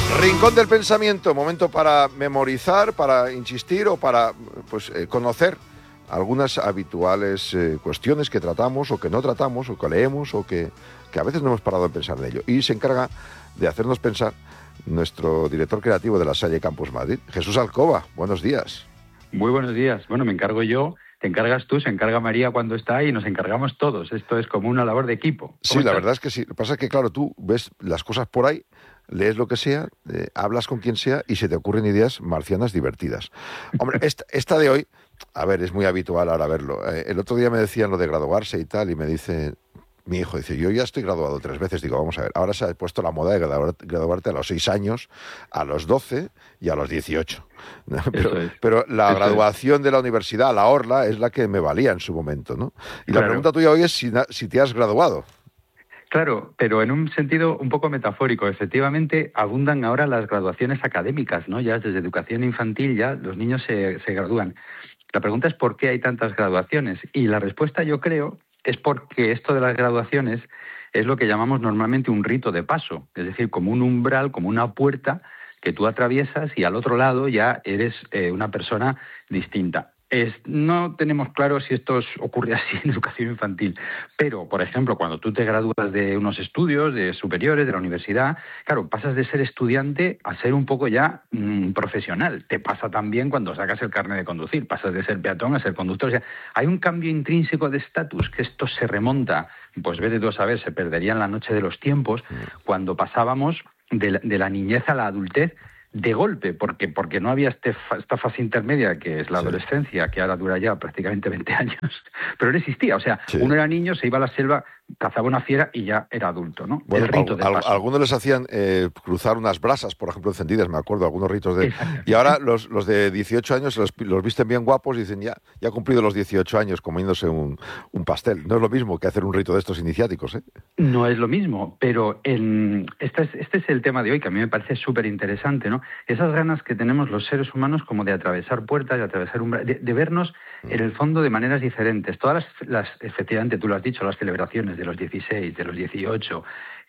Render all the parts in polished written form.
Rincón del pensamiento, momento para memorizar, para insistir o para conocer algunas habituales cuestiones que tratamos o que no tratamos o que leemos o que a veces no hemos parado de pensar en ello. Y se encarga de hacernos pensar nuestro director creativo de la Salle Campus Madrid, Jesús Alcoba. Buenos días. Muy buenos días. Bueno, me encargo yo, te encargas tú, se encarga María cuando está ahí y nos encargamos todos. Esto es como una labor de equipo. Sí, la verdad es que sí. Lo que pasa es que, claro, tú ves las cosas por ahí, lees lo que sea, hablas con quien sea y se te ocurren ideas marcianas divertidas. Hombre, esta de hoy, a ver, es muy habitual ahora verlo. El otro día me decían lo de graduarse y tal, y me dice mi hijo, dice, yo ya estoy graduado 3 veces. Digo, vamos a ver, ahora se ha puesto la moda de graduarte a los 6 años, a los 12 y a los 18. Pero la graduación de la universidad, la orla, es la que me valía en su momento, ¿no? Y la pregunta tuya hoy es si te has graduado. Claro, pero en un sentido un poco metafórico. Efectivamente, abundan ahora las graduaciones académicas, ¿no? Ya desde educación infantil ya los niños se gradúan. La pregunta es por qué hay tantas graduaciones. Y la respuesta, yo creo, es porque esto de las graduaciones es lo que llamamos normalmente un rito de paso. Es decir, como un umbral, como una puerta que tú atraviesas y al otro lado ya eres una persona distinta. No tenemos claro si esto ocurre así en educación infantil, pero, por ejemplo, cuando tú te gradúas de unos estudios de superiores, de la universidad, claro, pasas de ser estudiante a ser un poco ya profesional. Te pasa también cuando sacas el carnet de conducir, pasas de ser peatón a ser conductor. O sea, hay un cambio intrínseco de estatus, que esto se remonta, pues vete tú a saber, se perdería en la noche de los tiempos, cuando pasábamos de la niñez a la adultez, de golpe, porque no había esta fase intermedia que es la adolescencia, que ahora dura ya prácticamente 20 años, pero no existía. O sea, uno era niño, se iba a la selva, cazaba una fiera y ya era adulto, ¿no? Bueno, el rito de paso. Algunos les hacían cruzar unas brasas, por ejemplo, encendidas, me acuerdo, algunos ritos de... Y ahora los de 18 años los visten bien guapos y dicen, ya ha cumplido los 18 años comiéndose un pastel. No es lo mismo que hacer un rito de estos iniciáticos, ¿eh? No es lo mismo, pero este es el tema de hoy, que a mí me parece súper interesante, ¿no? Esas ganas que tenemos los seres humanos como de atravesar puertas, de atravesar de vernos en el fondo de maneras diferentes. Todas efectivamente, tú lo has dicho, las celebraciones de los 16, de los 18,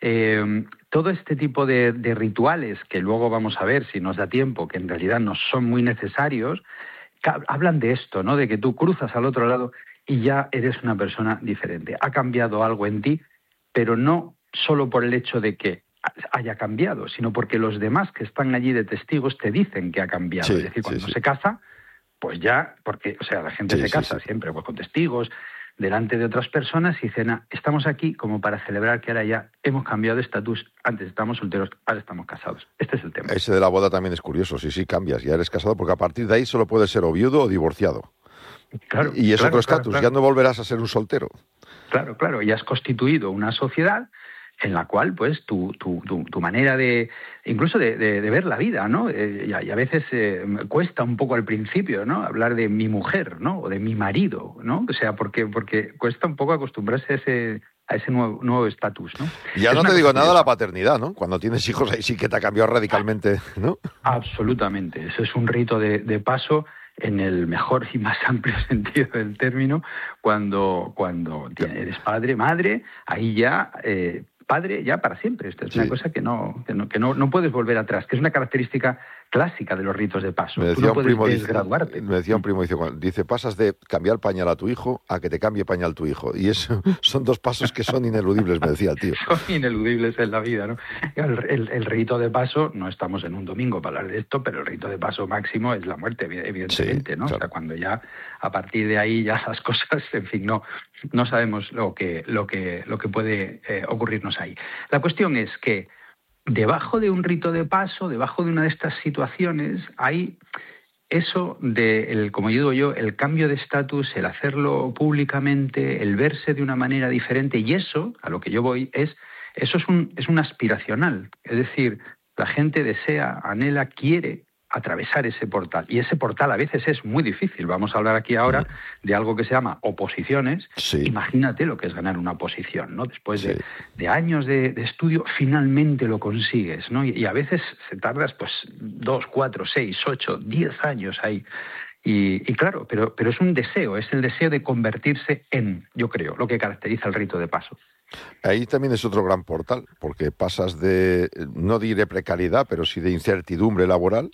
todo este tipo de rituales que luego vamos a ver si nos da tiempo, que en realidad no son muy necesarios, hablan de esto, ¿no? De que tú cruzas al otro lado y ya eres una persona diferente. Ha cambiado algo en ti, pero no solo por el hecho de que haya cambiado, sino porque los demás que están allí de testigos te dicen que ha cambiado. Es decir, cuando se casa, pues ya, porque, o sea, la gente se casa siempre pues con testigos, delante de otras personas y dicen, estamos aquí como para celebrar que ahora ya hemos cambiado de estatus, antes estábamos solteros, ahora estamos casados. Este es el tema. Ese de la boda también es curioso, sí, cambias, ya eres casado, porque a partir de ahí solo puedes ser o viudo o divorciado. Claro, y es otro estatus, ya no volverás a ser un soltero. Claro, y has constituido una sociedad en la cual, pues, tu manera de, incluso de ver la vida, ¿no? Y a veces cuesta un poco al principio, ¿no? Hablar de mi mujer, ¿no? O de mi marido, ¿no? O sea, porque cuesta un poco acostumbrarse a ese nuevo estatus, ¿no? Ya no te digo nada de la paternidad, ¿no? Cuando tienes hijos ahí sí que te ha cambiado radicalmente, ¿no? Absolutamente, eso es un rito de paso en el mejor y más amplio sentido del término, cuando eres padre, madre, ahí ya padre ya para siempre. Esto es una cosa que no puedes volver atrás, que es una característica clásica de los ritos de paso. Me decía no puedes desgraduarte. Me decía un primo, dice, pasas de cambiar pañal a tu hijo a que te cambie pañal tu hijo. Y eso son 2 pasos que son ineludibles, me decía el tío. Son ineludibles en la vida, ¿no? El rito de paso, no estamos en un domingo para hablar de esto, pero el rito de paso máximo es la muerte, evidentemente, ¿no? Claro. O sea, cuando ya, a partir de ahí, ya las cosas, en fin, no sabemos lo que puede ocurrirnos ahí. La cuestión es que debajo de un rito de paso, debajo de una de estas situaciones, hay eso como digo yo, el cambio de estatus, el hacerlo públicamente, el verse de una manera diferente, y eso, a lo que yo voy, eso es un aspiracional. Es decir, la gente desea, anhela, quiere atravesar ese portal. Y ese portal a veces es muy difícil. Vamos a hablar aquí ahora de algo que se llama oposiciones. Sí. Imagínate lo que es ganar una oposición, ¿no? Después de años de estudio, finalmente lo consigues, ¿no? Y a veces se tardas, pues, 2, 4, 6, 8, 10 años ahí. Y claro, pero es un deseo, es el deseo de convertirse en, yo creo, lo que caracteriza el rito de paso. Ahí también es otro gran portal, porque pasas de, no diré precariedad, pero sí de incertidumbre laboral,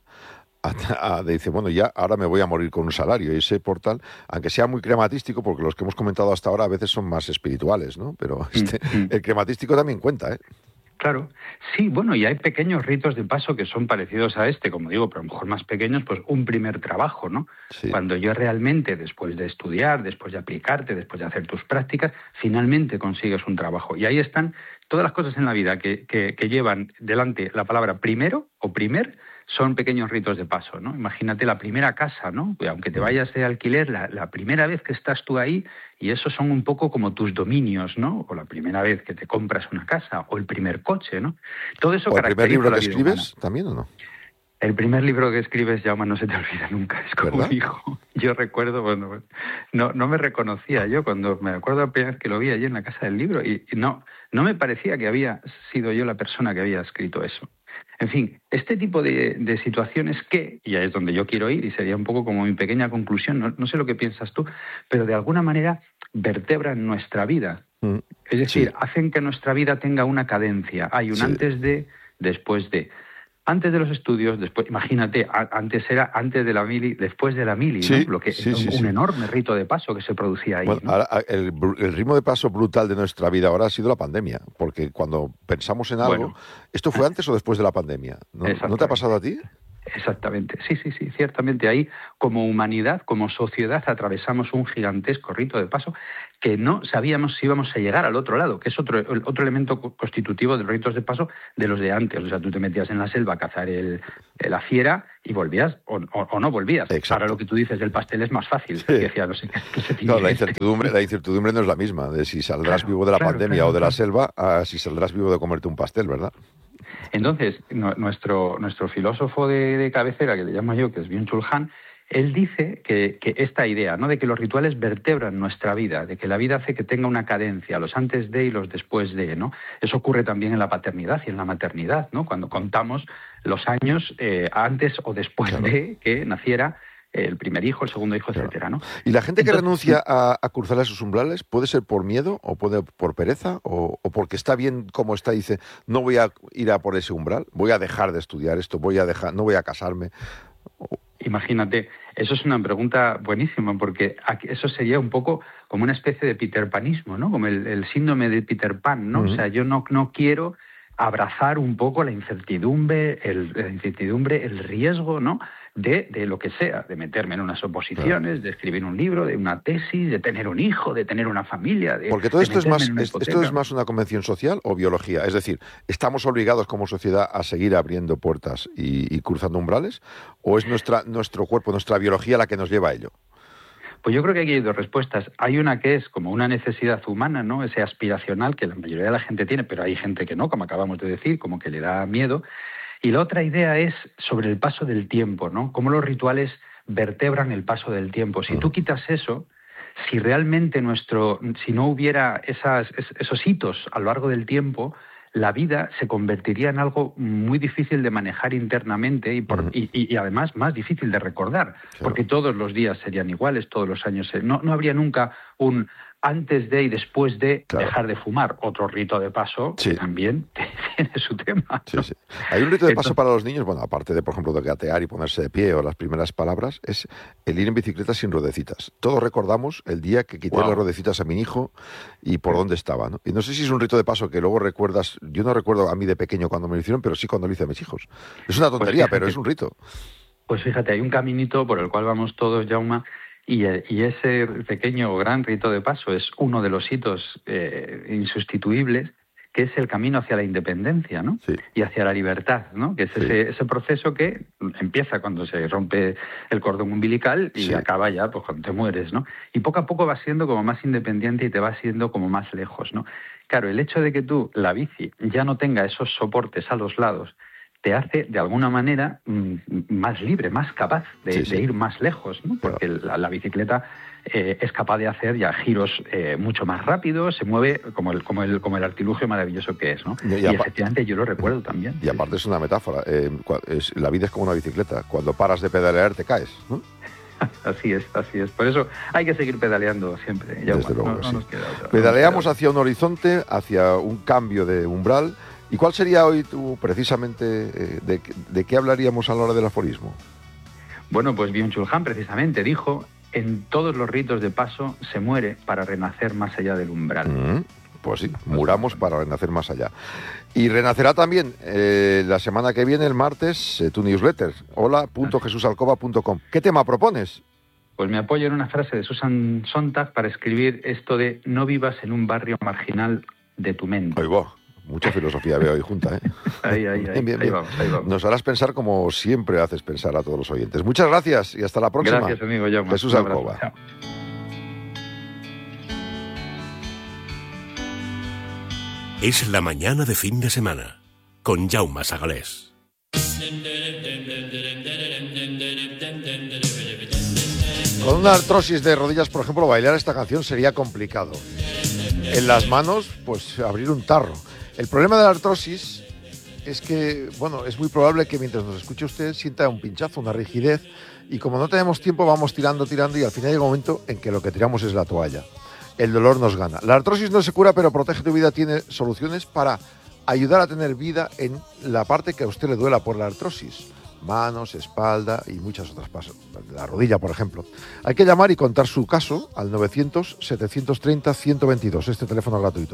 dice, bueno, ya ahora me voy a morir con un salario. Y ese portal, aunque sea muy crematístico, porque los que hemos comentado hasta ahora a veces son más espirituales, ¿no? Pero el crematístico también cuenta, ¿eh? Claro, sí, bueno, y hay pequeños ritos de paso que son parecidos a este, como digo, pero a lo mejor más pequeños, pues un primer trabajo, ¿no? Sí. Cuando yo realmente, después de estudiar, después de aplicarte, después de hacer tus prácticas, finalmente consigues un trabajo. Y ahí están todas las cosas en la vida que llevan delante la palabra primero o primer, son pequeños ritos de paso, ¿no? Imagínate la primera casa, ¿no? Aunque te vayas de alquiler, la primera vez que estás tú ahí, y esos son un poco como tus dominios, ¿no? O la primera vez que te compras una casa, o el primer coche, ¿no? Todo eso ¿O el primer libro que escribes humana. también o no? El primer libro que escribes, Jaume, no se te olvida nunca. Es como ¿verdad? dijo. Yo recuerdo, bueno, no me reconocía yo cuando me acuerdo la primera vez que lo vi allí en la Casa del Libro y no me parecía que había sido yo la persona que había escrito eso. En fin, este tipo de situaciones y ahí es donde yo quiero ir y sería un poco como mi pequeña conclusión, no sé lo que piensas tú, pero de alguna manera vertebran nuestra vida. Es decir, hacen que nuestra vida tenga una cadencia. Hay un antes de, después de. Antes de los estudios, después, imagínate, antes era antes de la mili, después de la mili, sí, ¿no? Lo que sí, un enorme rito de paso que se producía ahí. Bueno, ¿no? ahora, el ritmo de paso brutal de nuestra vida ahora ha sido la pandemia, porque cuando pensamos en algo, ¿esto fue antes o después de la pandemia? ¿No te ha pasado a ti? Exactamente, sí, ciertamente ahí como humanidad, como sociedad atravesamos un gigantesco rito de paso que no sabíamos si íbamos a llegar al otro lado, que es otro elemento constitutivo de los ritos de paso de los de antes. O sea, tú te metías en la selva a cazar la fiera y volvías o no volvías. Exacto. Ahora lo que tú dices del pastel es más fácil. Sí. Decía, no sé qué se tiene. No, la incertidumbre no es la misma, de si saldrás vivo de la pandemia o de la selva a si saldrás vivo de comerte un pastel, ¿verdad? Entonces, nuestro filósofo de cabecera, que le llamo yo, que es Byung-Chul Han, él dice que esta idea, ¿no?, de que los rituales vertebran nuestra vida, de que la vida hace que tenga una cadencia, los antes de y los después de, ¿no? Eso ocurre también en la paternidad y en la maternidad, ¿no? Cuando contamos los años antes o después de que naciera el primer hijo, el segundo hijo, etcétera, ¿no? Y la gente que renuncia a cruzar esos umbrales, ¿puede ser por miedo o puede por pereza o porque está bien como está, dice, no voy a ir a por ese umbral, voy a dejar de estudiar esto, no voy a casarme? Imagínate, eso es una pregunta buenísima, porque eso sería un poco como una especie de Peter Panismo, ¿no? Como el síndrome de Peter Pan, ¿no? O sea, yo no quiero abrazar un poco la incertidumbre, el riesgo, ¿no?, de lo que sea, de meterme en unas oposiciones, de escribir un libro, de una tesis, de tener un hijo, de tener una familia. Porque todo esto es más una convención social o biología. Es decir, ¿estamos obligados como sociedad a seguir abriendo puertas y cruzando umbrales? ¿O es nuestro cuerpo, nuestra biología la que nos lleva a ello? Pues yo creo que aquí hay dos respuestas. Hay una que es como una necesidad humana, ¿no?, ese aspiracional que la mayoría de la gente tiene, pero hay gente que no, como acabamos de decir, como que le da miedo. Y la otra idea es sobre el paso del tiempo, ¿no? Cómo los rituales vertebran el paso del tiempo. Si tú quitas eso, si realmente si no hubiera esos hitos a lo largo del tiempo, la vida se convertiría en algo muy difícil de manejar internamente y además más difícil de recordar, porque todos los días serían iguales, todos los años. No habría nunca un antes de y después de dejar de fumar, otro rito de paso que también tiene su tema, ¿no? Sí. Hay un rito de paso para los niños, bueno, aparte de, por ejemplo, de gatear y ponerse de pie o las primeras palabras, es el ir en bicicleta sin ruedecitas. Todos recordamos el día que quité las ruedecitas a mi hijo y por dónde estaba, ¿no? Y no sé si es un rito de paso que luego recuerdas, yo no recuerdo a mí de pequeño cuando me lo hicieron, pero sí cuando lo hice a mis hijos. Es una tontería, pero es un rito. Pues fíjate, hay un caminito por el cual vamos todos, Jaume, y ese pequeño o gran rito de paso es uno de los hitos insustituibles, que es el camino hacia la independencia, ¿no? Sí. Y hacia la libertad, ¿no? Que es ese proceso que empieza cuando se rompe el cordón umbilical y acaba ya pues cuando te mueres, ¿no? Y poco a poco vas siendo como más independiente y te vas siendo como más lejos, ¿no? Claro, el hecho de que tú, la bici, ya no tenga esos soportes a los lados, te hace, de alguna manera, más libre, más capaz de ir más lejos, ¿no? Porque la bicicleta es capaz de hacer ya giros mucho más rápidos, se mueve como el artilugio maravilloso que es, ¿no? Y efectivamente yo lo recuerdo también. Y aparte es una metáfora, la vida es como una bicicleta, cuando paras de pedalear te caes, ¿no? Así es. Por eso hay que seguir pedaleando siempre. Desde luego, no sí. nos queda otra. Pedaleamos hacia un horizonte, hacia un cambio de umbral. ¿Y cuál sería hoy precisamente, de qué hablaríamos a la hora del aforismo? Bueno, pues Byung-Chul Han precisamente dijo: en todos los ritos de paso se muere para renacer más allá del umbral. Pues sí, muramos para renacer más allá. Y renacerá también la semana que viene, el martes, tu newsletter, hola.jesusalcoba.com. ¿Qué tema propones? Pues me apoyo en una frase de Susan Sontag para escribir esto de: no vivas en un barrio marginal de tu mente. Oigo, mucha filosofía veo ahí junta, ¿eh? Ahí Bien. vamos. Nos harás pensar como siempre haces pensar a todos los oyentes. Muchas gracias y hasta la próxima. Gracias, amigo Jaume. Jesús Alcoba. Chao. Es la mañana de fin de semana con Jaume Sagalés. Con una artrosis de rodillas, por ejemplo, bailar esta canción sería complicado. En las manos, pues abrir un tarro. El problema de la artrosis es que, bueno, es muy probable que mientras nos escuche usted sienta un pinchazo, una rigidez, y como no tenemos tiempo vamos tirando y al final llega un momento en que lo que tiramos es la toalla. El dolor nos gana. La artrosis no se cura, pero Protege tu Vida tiene soluciones para ayudar a tener vida en la parte que a usted le duela por la artrosis. Manos, espalda y muchas otras cosas. La rodilla, por ejemplo. Hay que llamar y contar su caso al 900-730-122. Este teléfono gratuito.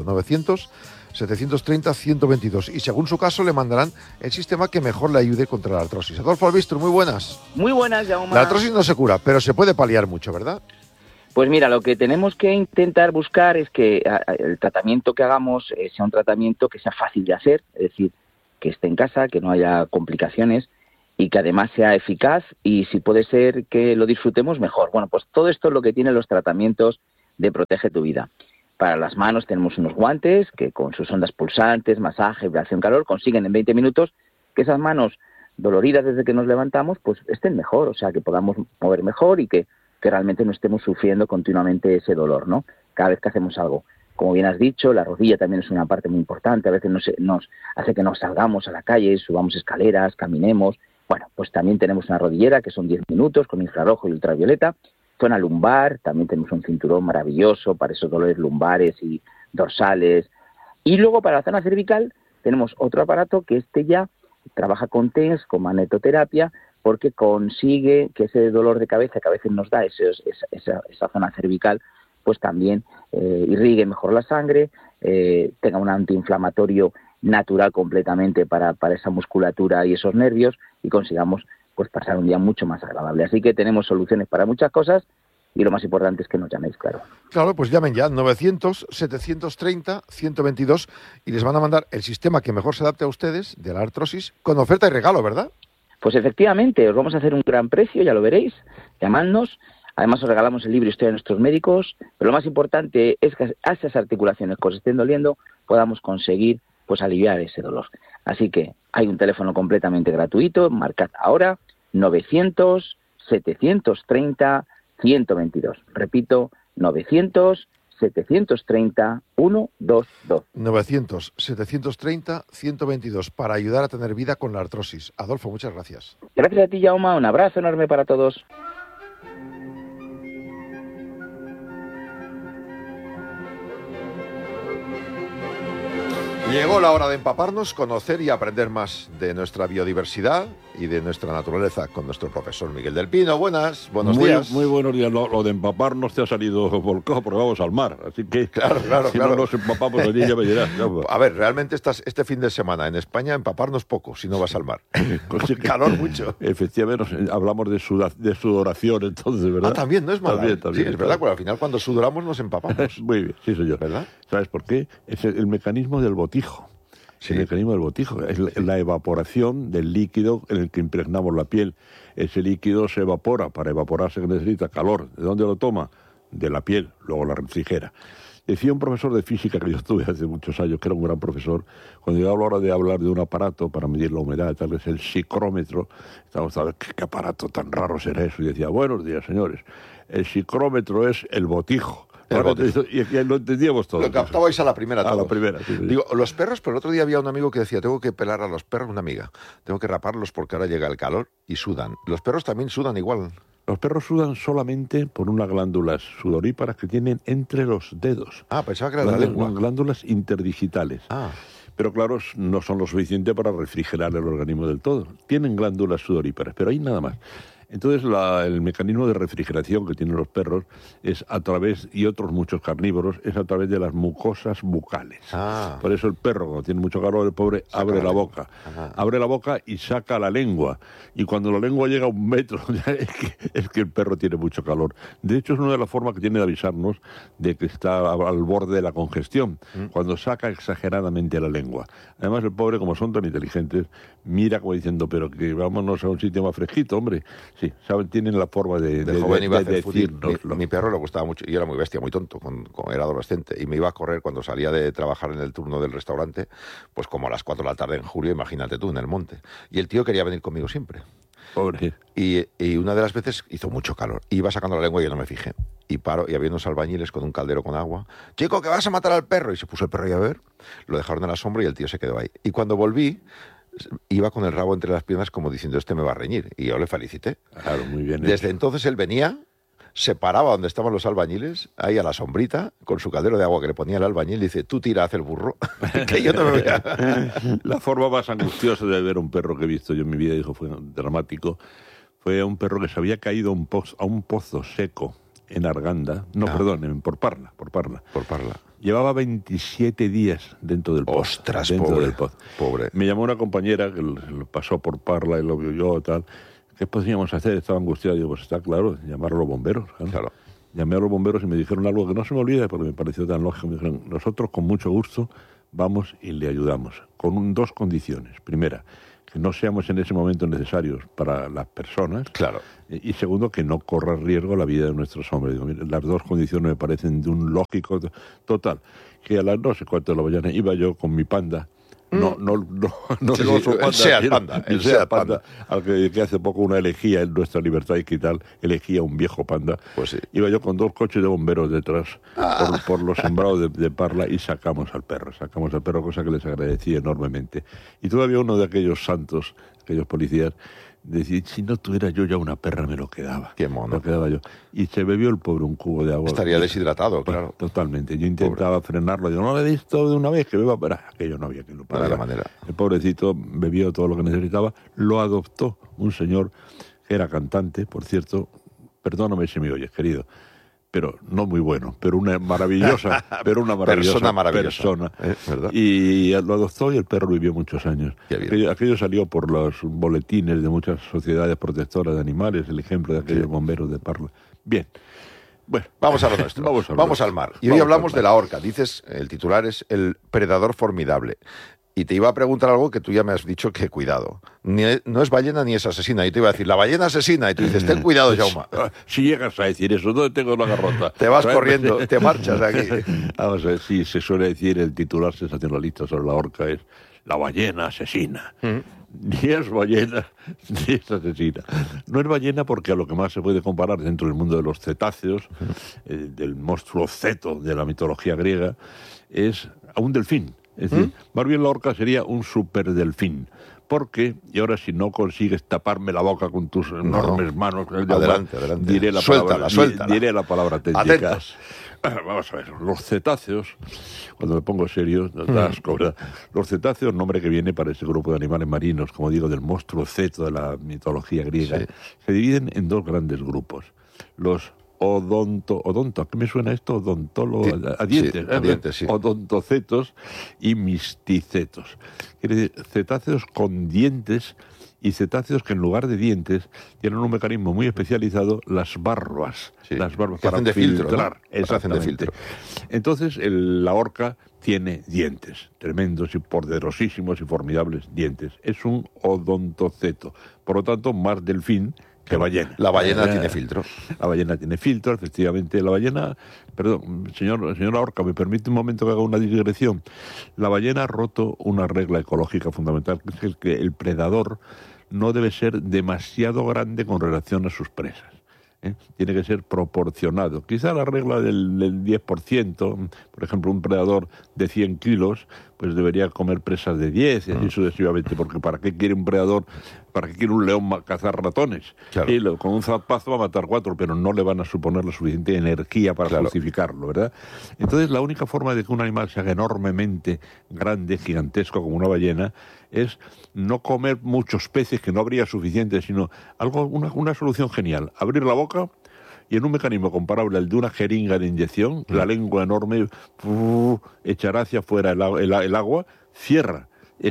900-730-122. Y según su caso le mandarán el sistema que mejor le ayude contra la artrosis. Adolfo Albistro, muy buenas. Muy buenas, Jaume. La artrosis no se cura, pero se puede paliar mucho, ¿verdad? Pues mira, lo que tenemos que intentar buscar es que el tratamiento que hagamos sea un tratamiento que sea fácil de hacer, es decir, que esté en casa, que no haya complicaciones y que además sea eficaz y si puede ser que lo disfrutemos mejor. Bueno, pues todo esto es lo que tienen los tratamientos de Protege tu Vida. Para las manos tenemos unos guantes que con sus ondas pulsantes, masaje, vibración, calor, consiguen en 20 minutos que esas manos doloridas desde que nos levantamos pues estén mejor, o sea, que podamos mover mejor y que realmente no estemos sufriendo continuamente ese dolor, ¿no? Cada vez que hacemos algo. Como bien has dicho, la rodilla también es una parte muy importante. A veces nos hace que nos salgamos a la calle, subamos escaleras, caminemos. Bueno, pues también tenemos una rodillera que son 10 minutos con infrarrojo y ultravioleta. Zona lumbar, también tenemos un cinturón maravilloso para esos dolores lumbares y dorsales. Y luego para la zona cervical tenemos otro aparato que ya trabaja con TENS, con magnetoterapia, porque consigue que ese dolor de cabeza que a veces nos da esa zona cervical, pues también irrigue mejor la sangre, tenga un antiinflamatorio natural completamente para esa musculatura y esos nervios y consigamos pues pasar un día mucho más agradable. Así que tenemos soluciones para muchas cosas y lo más importante es que nos llaméis, claro. Claro, pues llamen ya, 900-730-122 y les van a mandar el sistema que mejor se adapte a ustedes de la artrosis con oferta y regalo, ¿verdad? Pues efectivamente, os vamos a hacer un gran precio, ya lo veréis, llamadnos. Además os regalamos el libro Historia de nuestros médicos, pero lo más importante es que a esas articulaciones que os estén doliendo podamos conseguir pues aliviar ese dolor. Así que hay un teléfono completamente gratuito, marcad ahora 900-730-122. Repito, 900-730-122. 900-730-122 para ayudar a tener vida con la artrosis. Adolfo, muchas gracias. Gracias a ti, Jaume. Un abrazo enorme para todos. Llegó la hora de empaparnos, conocer y aprender más de nuestra biodiversidad y de nuestra naturaleza con nuestro profesor Miguel del Pino. Buenos días. Muy buenos días. Lo de empaparnos te ha salido volcado porque vamos al mar. Así que claro. Si no nos empapamos allí ya me dirás. A ver, realmente este fin de semana en España empaparnos poco si no vas al mar. Con calor mucho. Efectivamente, hablamos de sudoración entonces, ¿verdad? También, no es malo. También, sí, es verdad, porque al final cuando sudoramos nos empapamos. Muy bien, sí señor. ¿Verdad? ¿Sabes por qué? Es el mecanismo del botijo. Sí. El mecanismo del botijo es la evaporación del líquido en el que impregnamos la piel. Ese líquido se evapora. Para evaporarse necesita calor. ¿De dónde lo toma? De la piel, luego la refrigera. Decía un profesor de física que yo tuve hace muchos años, que era un gran profesor, cuando llegaba la hora de hablar de un aparato para medir la humedad, tal vez el psicrómetro, estábamos a ver qué aparato tan raro será eso. Y decía, buenos días, señores, el psicrómetro es el botijo. Y lo entendíamos todos. Lo captabais a la primera. A la primera, sí. Digo, los perros, pero el otro día había un amigo que decía, tengo que pelar a los perros, una amiga, tengo que raparlos porque ahora llega el calor y sudan. ¿Los perros también sudan igual? Los perros sudan solamente por unas glándulas sudoríparas que tienen entre los dedos. Pensaba que era la lengua. Glándulas interdigitales. Pero claro, no son lo suficiente para refrigerar el organismo del todo. Tienen glándulas sudoríparas, pero ahí nada más. Entonces, el mecanismo de refrigeración que tienen los perros es a través, y otros muchos carnívoros, es a través de las mucosas bucales. Por eso el perro, cuando tiene mucho calor, el pobre abre la boca. Abre la boca y saca la lengua. Y cuando la lengua llega a 1 metro, es que el perro tiene mucho calor. De hecho, es una de las formas que tiene de avisarnos de que está al borde de la congestión, cuando saca exageradamente la lengua. Además, el pobre, como son tan inteligentes, mira como diciendo, pero que vámonos a un sitio más fresquito, hombre. Sí, saben, tienen la forma de joven iba a hacer decirnoslo. Mi perro le gustaba mucho, y era muy bestia, muy tonto, era adolescente, y me iba a correr cuando salía de trabajar en el turno del restaurante, pues como a las 4 de la tarde en julio, imagínate tú, en el monte. Y el tío quería venir conmigo siempre. Pobre. Y una de las veces hizo mucho calor, iba sacando la lengua y yo no me fijé. Y paro, y había unos albañiles con un caldero con agua. Chico, que vas a matar al perro. Y se puso el perro ahí a ver, lo dejaron en la sombra y el tío se quedó ahí. Y cuando volví, iba con el rabo entre las piernas como diciendo, este me va a reñir. Y yo le felicité. Claro, muy bien. Desde entonces él venía, se paraba donde estaban los albañiles, ahí a la sombrita, con su caldero de agua que le ponía el albañil, y dice, tú tira, haz el burro, que yo no me vea. La forma más angustiosa de ver un perro que he visto yo en mi vida, dijo, fue dramático, fue un perro que se había caído a un pozo seco en Arganda, por Parla. Llevaba 27 días dentro del pozo. ¡Ostras, pobre! Me llamó una compañera que lo pasó por Parla y lo vio yo, tal. ¿Qué podríamos hacer? Estaba angustiado. Digo, pues está claro, llamar a los bomberos. Claro. Llamé a los bomberos y me dijeron algo que no se me olvida porque me pareció tan lógico. Me dijeron, nosotros con mucho gusto vamos y le ayudamos, con 2 condiciones. Primera, que no seamos en ese momento necesarios para las personas. Claro. Y segundo, que no corra riesgo la vida de nuestros hombres. Digo, las 2 condiciones me parecen de un lógico total. Que a las no sé cuánto de la mañana iba yo con mi panda. No el oso panda, el Seat Panda, al que hace poco una elegía en nuestra libertad digital, elegía un viejo panda. Pues sí. Iba yo con 2 coches de bomberos detrás por los sembrados de Parla y sacamos al perro, cosa que les agradecí enormemente. Y todavía uno de aquellos santos, aquellos policías, decía, si no tuviera yo ya una perra me lo quedaba. Qué mono. Lo quedaba yo. Y se bebió el pobre un cubo de agua. Estaría deshidratado, claro. Totalmente. Yo intentaba frenarlo. Digo, no le he visto de una vez que beba, pero aquello no había que lo parara. No había manera. El pobrecito bebió todo lo que necesitaba. Lo adoptó un señor que era cantante, por cierto. Perdóname si me oyes, querido. Pero no muy bueno, pero una maravillosa persona maravillosa. ¿Verdad? Y lo adoptó y el perro vivió muchos años. Aquello salió por los boletines de muchas sociedades protectoras de animales, el ejemplo de aquellos bomberos de Parla. Bien. Bueno, vamos a lo nuestro. Vamos al mar. Y hoy hablamos de la orca. Dices, el titular es el predador formidable. Y te iba a preguntar algo que tú ya me has dicho que cuidado. No es ballena ni es asesina. Y te iba a decir, la ballena asesina. Y tú dices, ten cuidado, Jaume. Si llegas a decir eso, ¿dónde tengo la garrota? Te vas corriendo, te marchas de aquí. Vamos a ver, sí, se suele decir, el titular sensacionalista sobre la orca es la ballena asesina. Ni es ballena, ni es asesina. No es ballena porque a lo que más se puede comparar dentro del mundo de los cetáceos, del monstruo ceto de la mitología griega, es a un delfín. Es decir, más bien la orca sería un superdelfín. Porque, y ahora si no consigues taparme la boca con tus enormes manos, adelante. Diré la palabra técnica. Atentos. Vamos a ver, los cetáceos, cuando me pongo serio, no te asco, ¿verdad? Los cetáceos, nombre que viene para ese grupo de animales marinos, como digo, del monstruo ceto de la mitología griega, se dividen en 2 grandes grupos. Los ¿a qué me suena esto? A dientes, sí. Odontocetos y misticetos. Quiere decir, cetáceos con dientes y cetáceos que en lugar de dientes tienen un mecanismo muy especializado, las barbas. Las barbas que para hacen de filtrar. Filtro, ¿no? Hacen de filtro. Entonces, la orca tiene dientes, tremendos y poderosísimos y formidables dientes. Es un odontoceto. Por lo tanto, más delfín que ballena. La ballena tiene filtro. La ballena tiene filtro, efectivamente. La ballena, perdón, señora Orca, ¿me permite un momento que haga una digresión? La ballena ha roto una regla ecológica fundamental, que es que el predador no debe ser demasiado grande con relación a sus presas. Tiene que ser proporcionado. Quizá la regla del 10%, por ejemplo, un predador de 100 kilos, pues debería comer presas de 10 y así sucesivamente, porque ¿para qué quiere un predador ¿Para qué quiere un león cazar ratones? Claro. Y con un zapazo va a matar 4, pero no le van a suponer la suficiente energía para justificarlo, ¿verdad? Entonces, la única forma de que un animal se haga enormemente grande, gigantesco, como una ballena, es no comer muchos peces, que no habría suficiente, sino una solución genial. Abrir la boca y en un mecanismo comparable al de una jeringa de inyección, la lengua enorme echará hacia afuera el agua, cierra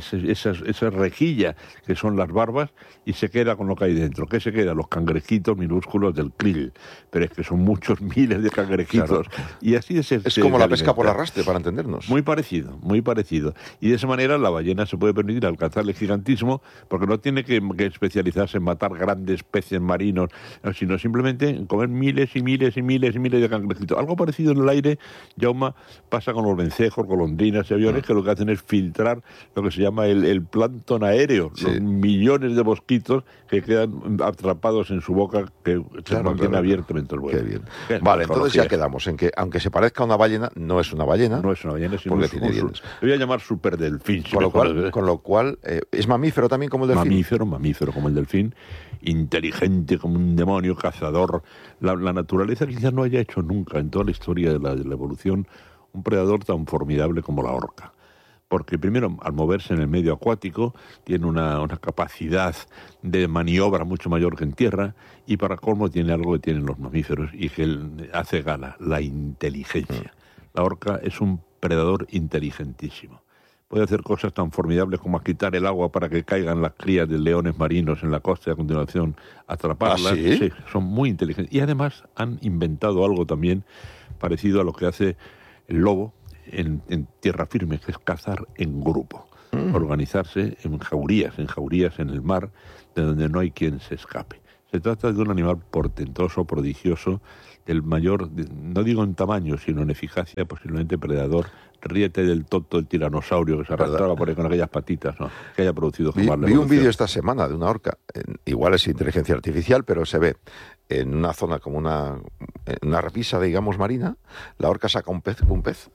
esa rejilla que son las barbas y se queda con lo que hay dentro. ¿Qué se queda? Los cangrejitos minúsculos del krill. Pero es que son muchos miles de cangrejitos. Claro. Y así es como la pesca por arrastre, para entendernos. Muy parecido, muy parecido. Y de esa manera la ballena se puede permitir alcanzar el gigantismo porque no tiene que especializarse en matar grandes peces marinos, sino simplemente en comer miles y miles y miles y miles de cangrejitos. Algo parecido en el aire, Jaume, pasa con los vencejos, golondrinas y aviones, que lo que hacen es filtrar lo que se llama el plancton aéreo, los millones de mosquitos que quedan atrapados en su boca, que se mantiene abiertamente el vuelo. Qué bien. Vale, entonces ya quedamos en que, aunque se parezca a una ballena, no es una ballena. No es una ballena, sino porque tiene dientes. Le voy a llamar superdelfín. Con lo cual, ¿es mamífero también como el delfín? Mamífero como el delfín, inteligente como un demonio, cazador. La naturaleza quizás no haya hecho nunca en toda la historia de la evolución un predador tan formidable como la orca. Porque primero, al moverse en el medio acuático, tiene una capacidad de maniobra mucho mayor que en tierra, y para colmo tiene algo que tienen los mamíferos y que hace gala, la inteligencia. La orca es un predador inteligentísimo. Puede hacer cosas tan formidables como quitar el agua para que caigan las crías de leones marinos en la costa y a continuación atraparlas. ¿Ah, sí? Sí, son muy inteligentes. Y además han inventado algo también parecido a lo que hace el lobo en tierra firme, que es cazar en grupo. Organizarse en jaurías en el mar, de donde no hay quien se escape. Se trata de un animal portentoso, prodigioso, del mayor, no digo en tamaño, sino en eficacia, posiblemente predador. Ríete del tonto del tiranosaurio que se arrastraba por ahí con aquellas patitas, ¿no?, que haya producido jamás la Vi un evolución. vídeo esta semana de una orca, igual es inteligencia artificial, pero se ve en una zona como una repisa, digamos, marina, la orca saca un pez,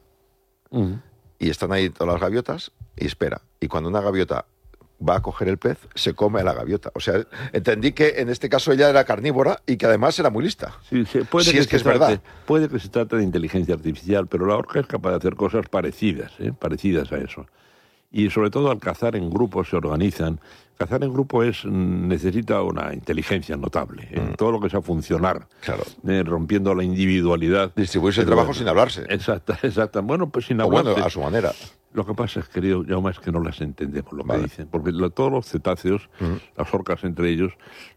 y están ahí todas las gaviotas y espera. Y cuando una gaviota va a coger el pez, se come a la gaviota. O sea, entendí que en este caso ella era carnívora y que además era muy lista. Sí, puede si que es que es verdad. Puede que se trate de inteligencia artificial, pero la orca es capaz de hacer cosas parecidas a eso. Y sobre todo al cazar en grupo se organizan. Cazar en grupo necesita una inteligencia notable en todo lo que sea funcionar, rompiendo la individualidad. Distribuirse el trabajo sin hablarse. Exacto. Bueno, pues sin hablarse. Bueno, a su manera. Lo que pasa es, querido Jaume, es que no las entendemos lo que dicen. Porque todos los cetáceos, las orcas entre ellos,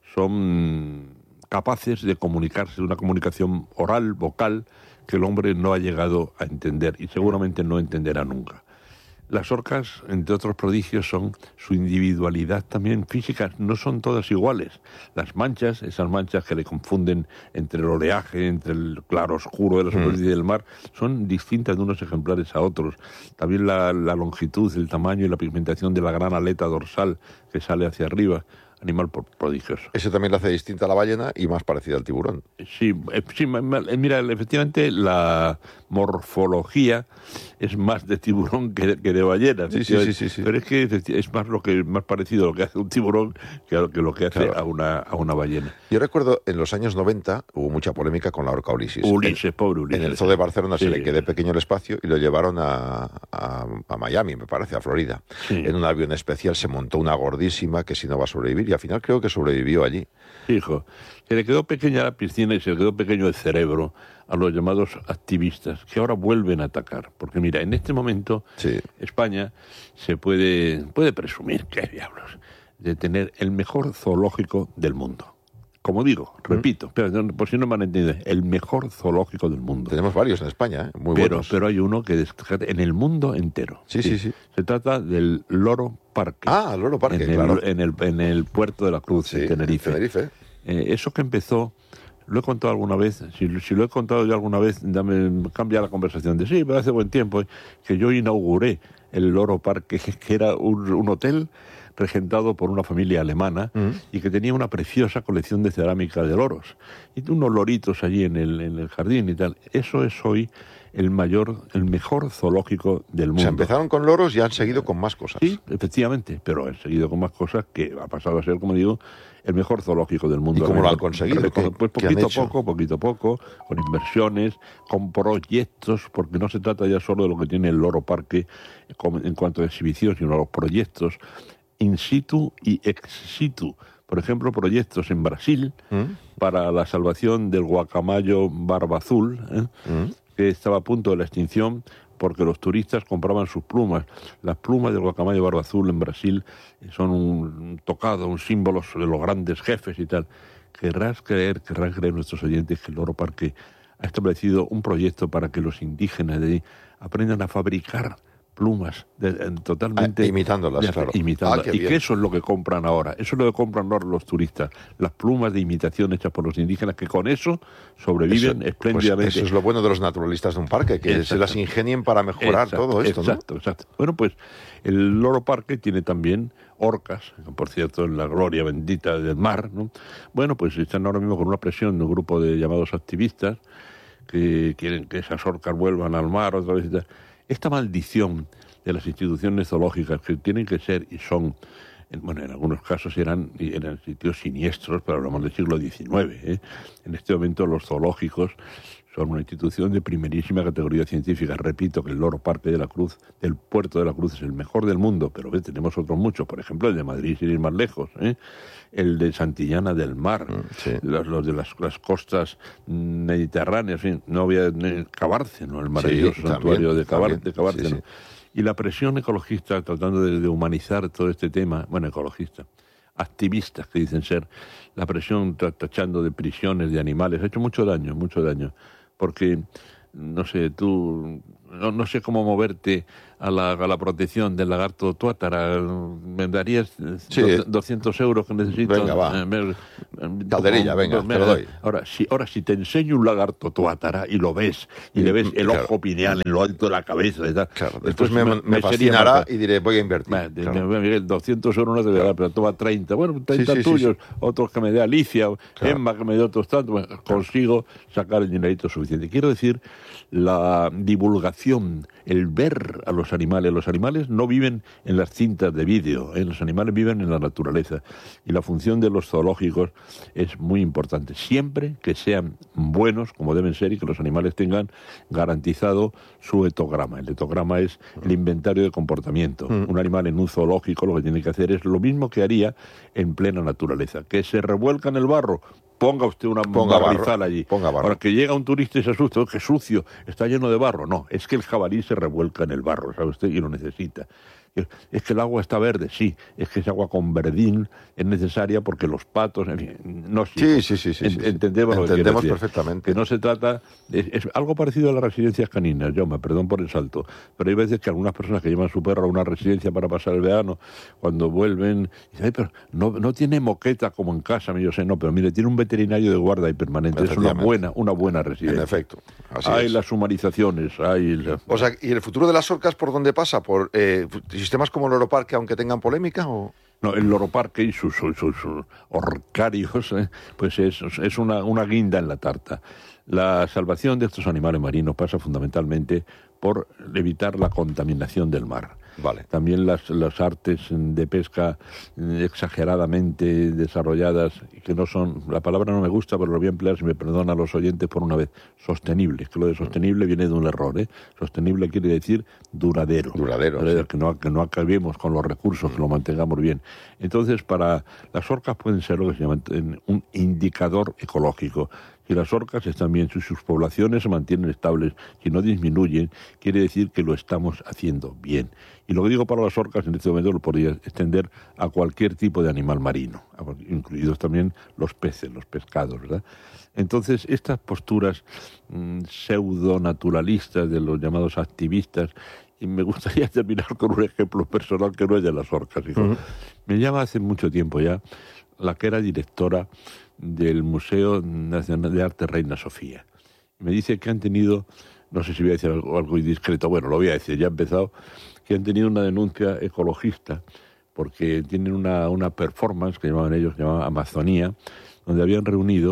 son capaces de comunicarse, de una comunicación oral, vocal, que el hombre no ha llegado a entender y seguramente no entenderá nunca. Las orcas, entre otros prodigios, son su individualidad también física. No son todas iguales. Las manchas, esas manchas que le confunden entre el oleaje, entre el claro oscuro de la superficie del mar, son distintas de unos ejemplares a otros. También la longitud, el tamaño y la pigmentación de la gran aleta dorsal que sale hacia arriba. Animal prodigioso. Eso también la hace distinta a la ballena y más parecida al tiburón. Sí, mira, efectivamente la morfología es más de tiburón que de ballena. Sí. Pero es que es más parecido a lo que hace un tiburón que lo que hace a una ballena. Yo recuerdo en los años 90 hubo mucha polémica con la orca Ulises. Pobre Ulises. En el zoo de Barcelona se le quedó pequeño el espacio y lo llevaron a Miami, me parece, a Florida. Sí. En un avión especial se montó una gordísima que si no va a sobrevivir. Y al final creo que sobrevivió allí. Hijo, se le quedó pequeña la piscina y se le quedó pequeño el cerebro a los llamados activistas, que ahora vuelven a atacar. Porque mira, en este momento España se puede presumir, qué diablos, de tener el mejor zoológico del mundo. Como digo, repito, pero por si no me han entendido, el mejor zoológico del mundo. Tenemos varios en España, muy buenos. Pero hay uno que en el mundo entero. Sí. Se trata del Loro Parque. Ah, el Loro Parque, claro. En el puerto de la Cruz, en Tenerife. Eso que empezó, lo he contado alguna vez, si lo he contado yo alguna vez, cambia la conversación de pero hace buen tiempo que yo inauguré el Loro Parque, que era un hotel regentado por una familia alemana y que tenía una preciosa colección de cerámica de loros y unos loritos allí en el jardín y tal. Eso es hoy el mejor zoológico del mundo. O sea, empezaron con loros y han seguido con más cosas. Sí, efectivamente, pero han seguido con más cosas que ha pasado a ser, como digo, el mejor zoológico del mundo. ¿Y cómo lo han conseguido? Pues poquito a poco, con inversiones, con proyectos, porque no se trata ya solo de lo que tiene el Loro Parque en cuanto a exhibición, sino los proyectos in situ y ex situ. Por ejemplo, proyectos en Brasil para la salvación del guacamayo barba azul, que estaba a punto de la extinción porque los turistas compraban sus plumas. Las plumas del guacamayo barba azul en Brasil son un tocado, un símbolo de los grandes jefes y tal. Querrán creer nuestros oyentes que el Loro Parque ha establecido un proyecto para que los indígenas de ahí aprendan a fabricar plumas totalmente imitándolas, claro. Y que eso es lo que compran ahora. Eso es lo que compran ahora los turistas. Las plumas de imitación hechas por los indígenas, que con eso sobreviven espléndidamente. Pues eso es lo bueno de los naturalistas de un parque, que se las ingenien para mejorar todo esto, ¿no? Exacto. Bueno, pues el Loro Parque tiene también orcas, por cierto, en la gloria bendita del mar, ¿no? Bueno, pues están ahora mismo con una presión de un grupo de llamados activistas que quieren que esas orcas vuelvan al mar otra vez y tal. Esta maldición de las instituciones zoológicas, que tienen que ser y son, bueno, en algunos casos eran sitios siniestros, pero hablamos del siglo XIX. En este momento los zoológicos son una institución de primerísima categoría científica. Repito que el Loro Parque de la Cruz, del Puerto de la Cruz, es el mejor del mundo, pero tenemos otros muchos. Por ejemplo, el de Madrid, sin ir más lejos, el de Santillana del Mar, los de las costas mediterráneas, en fin, no había Cabárceno, el maravilloso santuario de Cabárceno. Sí. Y la presión ecologista, tratando de humanizar todo este tema, bueno, ecologista, activistas que dicen ser, la presión tachando de prisiones de animales, ha hecho mucho daño, porque, no sé, tú, no sé cómo moverte a la protección del lagarto tuátara. ¿Me darías 200 euros que necesito? Venga, va. Calderilla, venga, te lo doy. Ahora, si te enseño un lagarto tuátara y lo ves, y le ves el ojo pineal en lo alto de la cabeza y tal, claro, después me fascinará y diré, voy a invertir. Miguel, 200 euros no te voy a dar, pero toma 30. Bueno, 30 tuyos, otros que me dé Alicia, Emma que me dé otros tantos. Bueno, consigo sacar el dinerito suficiente. Quiero decir, la divulgación, el ver a los animales. Los animales no viven en las cintas de vídeo, los animales viven en la naturaleza. Y la función de los zoológicos es muy importante. Siempre que sean buenos, como deben ser, y que los animales tengan garantizado su etograma. El etograma es el inventario de comportamiento. Un animal en un zoológico lo que tiene que hacer es lo mismo que haría en plena naturaleza. Que se revuelca en el barro, ponga usted una barrizal allí. Ahora, que llega un turista y se asusta, ¡qué sucio! Está lleno de barro. No, es que el jabalí se revuelca en el barro, ¿sabe usted? Y lo necesita. Es que el agua está verde, sí. Es que esa agua con verdín es necesaria porque los patos, en fin, no sí. Entendemos perfectamente. Que no se trata, es algo parecido a las residencias caninas, Jaume, perdón por el salto, pero hay veces que algunas personas que llevan su perro a una residencia para pasar el verano, cuando vuelven, dicen, ay, pero no tiene moqueta como en casa, yo sé, no, pero mire, tiene un veterinario de guarda y permanente, es una buena residencia. En efecto, así hay es. las humanizaciones, O sea, ¿y el futuro de las orcas por dónde pasa? ¿Por sistemas como el Loro Parque, aunque tengan polémica, o...? No, el Loro Parque y sus orcarios, pues es una guinda en la tarta. La salvación de estos animales marinos pasa fundamentalmente por evitar la contaminación del mar. Vale. También las artes de pesca exageradamente desarrolladas, que no son, la palabra no me gusta, pero lo voy a emplear, si me perdonan los oyentes por una vez, sostenibles, que lo de sostenible viene de un error, Sostenible quiere decir duradero. Sí. Que no acabemos con los recursos, que lo mantengamos bien. Entonces, para las orcas pueden ser lo que se llama un indicador ecológico. Si las orcas están bien, si sus poblaciones se mantienen estables, si no disminuyen, quiere decir que lo estamos haciendo bien. Y lo que digo para las orcas en este momento lo podría extender a cualquier tipo de animal marino, incluidos también los peces, los pescados, ¿verdad? Entonces, estas posturas pseudo-naturalistas de los llamados activistas, y me gustaría terminar con un ejemplo personal que no es de las orcas, hijo. Me llama hace mucho tiempo ya la que era directora del Museo Nacional de Arte Reina Sofía. Me dice que han tenido, no sé si voy a decir algo indiscreto, bueno, lo voy a decir, ya he empezado, que han tenido una denuncia ecologista porque tienen una performance que llamaban ellos, que llamaban Amazonía, donde habían reunido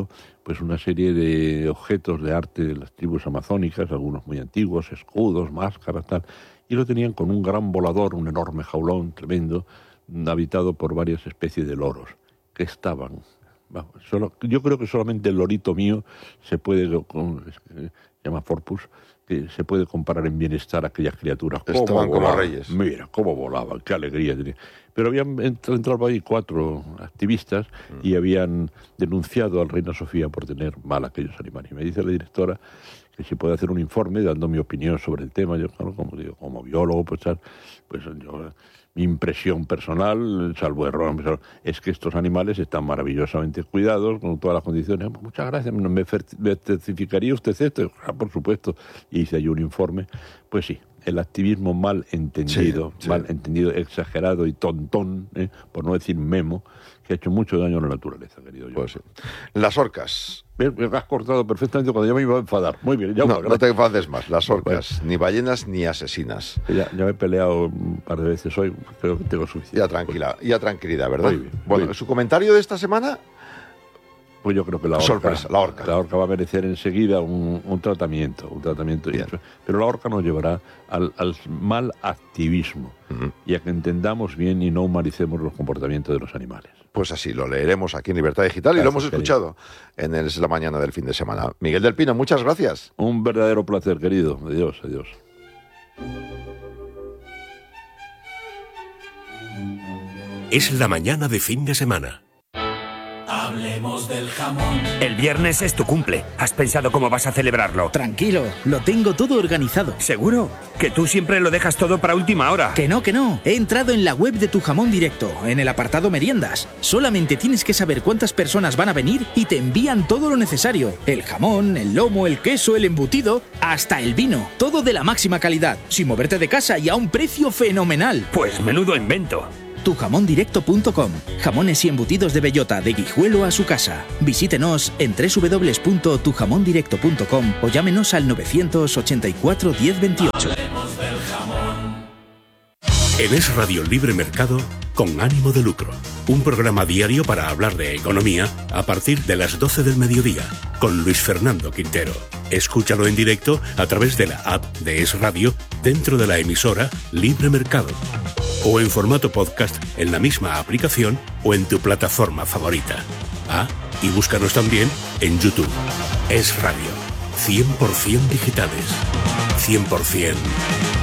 pues una serie de objetos de arte de las tribus amazónicas, algunos muy antiguos, escudos, máscaras, tal, y lo tenían con un gran volador, un enorme jaulón tremendo, habitado por varias especies de loros, que estaban... yo creo que solamente el lorito mío se puede, se llama Forpus, que se puede comparar en bienestar a aquellas criaturas. Estaban como reyes. Mira, cómo volaban, qué alegría tenía. Pero habían entrado ahí 4 activistas y habían denunciado al Reina Sofía por tener mal aquellos animales. Y me dice la directora que si puede hacer un informe dando mi opinión sobre el tema. Yo, claro, como biólogo, pues yo... Mi impresión personal, salvo error, es que estos animales están maravillosamente cuidados, con todas las condiciones. Muchas gracias, ¿me certificaría usted esto? Por supuesto. Y hice ahí un informe. Pues sí, el activismo mal entendido, exagerado y tontón, por no decir memo, que ha hecho mucho daño a la naturaleza, querido yo. Pues sí. Las orcas. Me has cortado perfectamente cuando ya me iba a enfadar. Muy bien, ya. No te enfades más. Las orcas, bueno, ni ballenas ni asesinas. Ya me he peleado un par de veces hoy, creo que tengo suficiente. Ya tranquilidad, ¿verdad? Muy bien, bueno, bien. ¿Su comentario de esta semana? Pues yo creo que la orca, sorpresa, la orca. La orca va a merecer enseguida un tratamiento. Pero la orca nos llevará al mal activismo y a que entendamos bien y no humanicemos los comportamientos de los animales. Pues así, lo leeremos aquí en Libertad Digital. Gracias, y lo hemos escuchado en Es la mañana del fin de semana. Miguel del Pino, muchas gracias. Un verdadero placer, querido. Adiós. Es la mañana de fin de semana. Hablemos del jamón. El viernes es tu cumple. ¿Has pensado cómo vas a celebrarlo? Tranquilo, lo tengo todo organizado. ¿Seguro? Que tú siempre lo dejas todo para última hora. Que no. He entrado en la web de Tu Jamón Directo, en el apartado meriendas. Solamente tienes que saber cuántas personas van a venir y te envían todo lo necesario. El jamón, el lomo, el queso, el embutido, hasta el vino. Todo de la máxima calidad, sin moverte de casa y a un precio fenomenal. Pues menudo invento. Tujamondirecto.com. Jamones y embutidos de bellota, de Guijuelo a su casa. Visítenos en www.tujamondirecto.com o llámenos al 984 1028. Hablemos del jamón. En Es Radio Libre Mercado, con ánimo de lucro. Un programa diario para hablar de economía a partir de las 12 del mediodía, con Luis Fernando Quintero. Escúchalo en directo a través de la app de Es Radio dentro de la emisora Libre Mercado. O en formato podcast en la misma aplicación o en tu plataforma favorita. Y búscanos también en YouTube. Es Radio. 100% digitales. 100%